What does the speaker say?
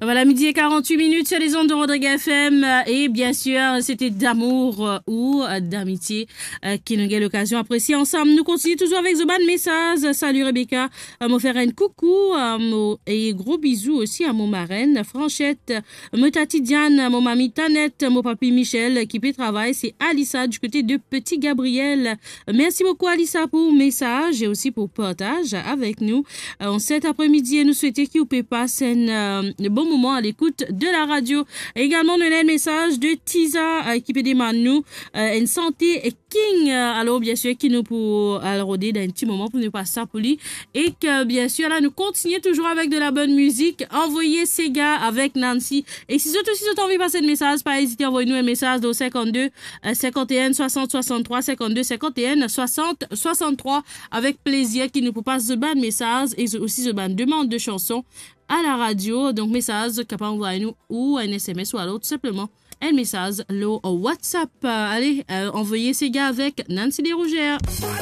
Voilà, midi et 48 minutes sur les ondes de Rodrigue FM. Et bien sûr, c'était d'amour ou d'amitié qui nous a l'occasion d'apprécier ensemble. Nous continuons toujours avec Zoban Message. Salut Rebecca. Mon frère un coucou. Et gros bisous aussi à mon marraine Franchette. Mon tati Diane, mon mamie Tanette, mon papi Michel qui peut travailler. C'est Alissa du côté de Petit Gabriel. Merci beaucoup Alissa pour message et aussi pour partage avec nous. En cet après-midi, et nous souhaitons que vous puissiez passer un bon moment à l'écoute de la radio. Également, on a un message de Tisa qui peut demander nous une santé King. Alors, bien sûr, qui nous pour rôder dans un petit moment pour ne pas ça pour lui. Et que, bien sûr, là, nous continuons toujours avec de la bonne musique. Envoyez ces gars avec Nancy. Et si vous aussi vous avez envie de passer un message, pas hésiter à envoyer nous un message au 52 51 60 63 52 51 60 63 avec plaisir qui nous passe ce ban message et aussi ce ban demande de chansons à la radio. Donc, message capable d'envoyer nous ou un SMS ou alors tout simplement un message au WhatsApp. Allez, envoyez ces gars avec Nancy Desrougères.